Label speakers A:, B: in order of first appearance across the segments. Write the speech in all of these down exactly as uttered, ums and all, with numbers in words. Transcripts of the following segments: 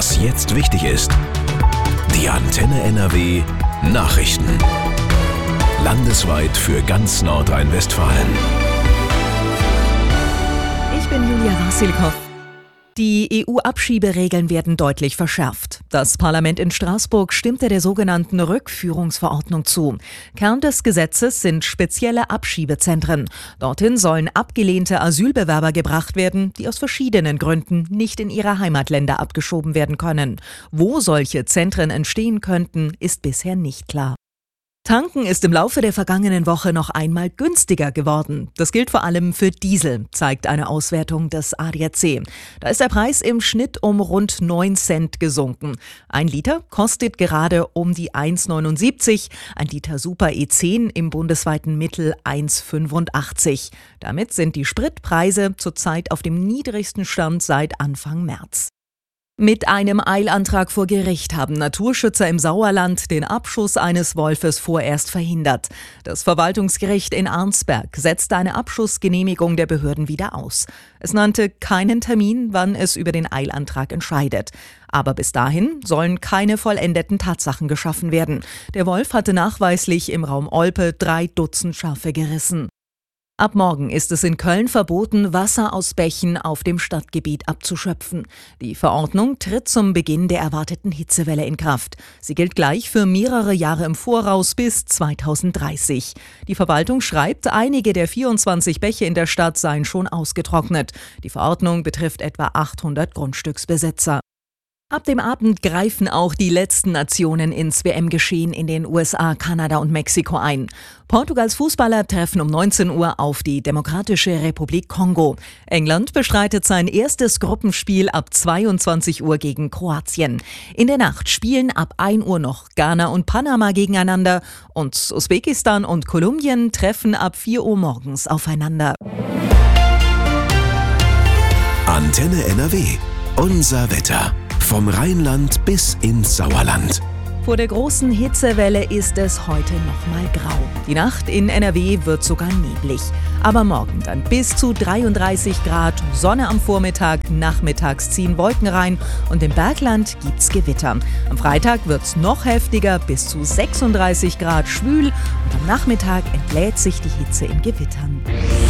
A: Was jetzt wichtig ist. Die Antenne N R W Nachrichten. Landesweit für ganz Nordrhein-Westfalen.
B: Ich bin Julia Wasilkow. Die E U-Abschieberegeln werden deutlich verschärft. Das Parlament in Straßburg stimmte der sogenannten Rückführungsverordnung zu. Kern des Gesetzes sind spezielle Abschiebezentren. Dorthin sollen abgelehnte Asylbewerber gebracht werden, die aus verschiedenen Gründen nicht in ihre Heimatländer abgeschoben werden können. Wo solche Zentren entstehen könnten, ist bisher nicht klar. Tanken ist im Laufe der vergangenen Woche noch einmal günstiger geworden. Das gilt vor allem für Diesel, zeigt eine Auswertung des A D A C. Da ist der Preis im Schnitt um rund neun Cent gesunken. Ein Liter kostet gerade um die eins Komma neunundsiebzig, ein Liter Super E zehn im bundesweiten Mittel eins Komma fünfundachtzig. Damit sind die Spritpreise zurzeit auf dem niedrigsten Stand seit Anfang März. Mit einem Eilantrag vor Gericht haben Naturschützer im Sauerland den Abschuss eines Wolfes vorerst verhindert. Das Verwaltungsgericht in Arnsberg setzte eine Abschussgenehmigung der Behörden wieder aus. Es nannte keinen Termin, wann es über den Eilantrag entscheidet. Aber bis dahin sollen keine vollendeten Tatsachen geschaffen werden. Der Wolf hatte nachweislich im Raum Olpe drei Dutzend Schafe gerissen. Ab morgen ist es in Köln verboten, Wasser aus Bächen auf dem Stadtgebiet abzuschöpfen. Die Verordnung tritt zum Beginn der erwarteten Hitzewelle in Kraft. Sie gilt gleich für mehrere Jahre im Voraus bis zweitausenddreißig. Die Verwaltung schreibt, einige der vierundzwanzig Bäche in der Stadt seien schon ausgetrocknet. Die Verordnung betrifft etwa achthundert Grundstücksbesitzer. Ab dem Abend greifen auch die letzten Nationen ins W M-Geschehen in den U S A, Kanada und Mexiko ein. Portugals Fußballer treffen um neunzehn Uhr auf die Demokratische Republik Kongo. England bestreitet sein erstes Gruppenspiel ab zweiundzwanzig Uhr gegen Kroatien. In der Nacht spielen ab ein Uhr noch Ghana und Panama gegeneinander und Usbekistan und Kolumbien treffen ab vier Uhr morgens aufeinander.
A: Antenne N R W. Unser Wetter. Vom Rheinland bis ins Sauerland.
B: Vor der großen Hitzewelle ist es heute noch mal grau. Die Nacht in N R W wird sogar neblig. Aber morgen dann bis zu dreiunddreißig Grad, Sonne am Vormittag, nachmittags ziehen Wolken rein und im Bergland gibt's Gewitter. Am Freitag wird's noch heftiger, bis zu sechsunddreißig Grad schwül und am Nachmittag entlädt sich die Hitze in Gewittern.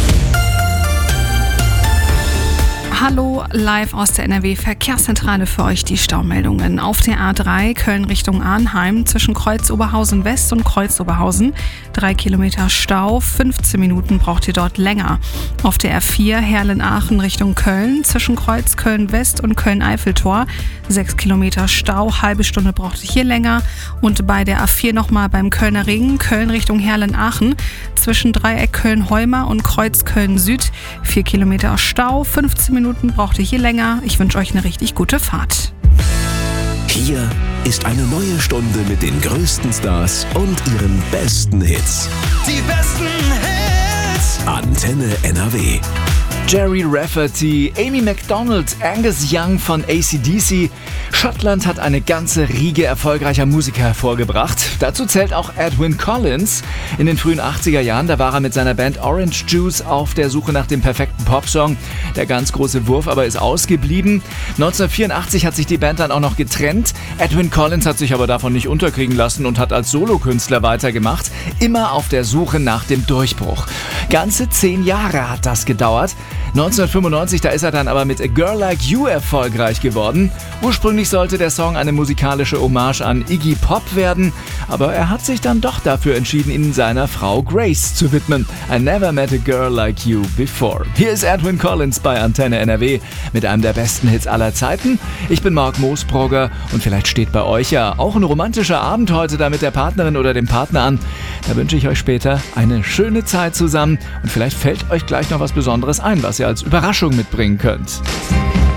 C: Hallo, live aus der N R W-Verkehrszentrale für euch die Staumeldungen. Auf der A drei Köln Richtung Arnheim zwischen Kreuz-Oberhausen West und Kreuz-Oberhausen. Drei Kilometer Stau, fünfzehn Minuten braucht ihr dort länger. Auf der R vier Herlen-Aachen Richtung Köln zwischen Kreuz Köln West und Köln-Eiffeltor. Sechs Kilometer Stau, halbe Stunde braucht ihr hier länger. Und bei der A vier nochmal beim Kölner Ring, Köln Richtung Herlen-Aachen zwischen Dreieck Köln-Heumer und Kreuz Köln Süd. Vier Kilometer Stau, fünfzehn Minuten braucht ihr hier länger. Ich wünsche euch eine richtig gute Fahrt.
A: Hier ist eine neue Stunde mit den größten Stars und ihren besten Hits.
D: Die besten Hits.
A: Antenne N R W.
E: Jerry Rafferty, Amy Macdonald, Angus Young von A C D C. Schottland hat eine ganze Riege erfolgreicher Musiker hervorgebracht. Dazu zählt auch Edwyn Collins. In den frühen achtziger Jahren, da war er mit seiner Band Orange Juice auf der Suche nach dem perfekten Popsong. Der ganz große Wurf aber ist ausgeblieben. neunzehnhundertvierundachtzig hat sich die Band dann auch noch getrennt. Edwyn Collins hat sich aber davon nicht unterkriegen lassen und hat als Solokünstler weitergemacht. Immer auf der Suche nach dem Durchbruch. Ganze zehn Jahre hat das gedauert. neunzehnhundertfünfundneunzig, da ist er dann aber mit A Girl Like You erfolgreich geworden. Ursprünglich sollte der Song eine musikalische Hommage an Iggy Pop werden, aber er hat sich dann doch dafür entschieden, ihn seiner Frau Grace zu widmen. I never met a girl like you before. Hier ist Edwyn Collins bei Antenne N R W mit einem der besten Hits aller Zeiten. Ich bin Marc Moosbrugger und vielleicht steht bei euch ja auch ein romantischer Abend heute da mit der Partnerin oder dem Partner an. Da wünsche ich euch später eine schöne Zeit zusammen und vielleicht fällt euch gleich noch was Besonderes ein, was ihr als Überraschung mitbringen könnt.